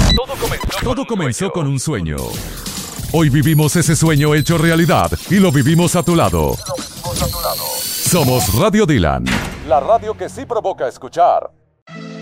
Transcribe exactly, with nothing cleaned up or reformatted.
Todo comenzó, Todo comenzó con un sueño. Hoy vivimos ese sueño hecho realidad y lo vivimos a tu lado. Somos Radio Dylan. La radio que sí provoca escuchar.